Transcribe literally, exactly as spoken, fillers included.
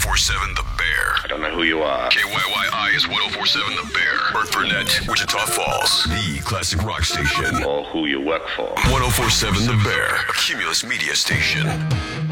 four seven The Bear. I don't know who you are. K Y Y I is ten forty-seven The Bear. Earth Burnett, Wichita Falls. The classic rock station. Or who you work for. ten forty-seven The Bear. A Cumulus media station.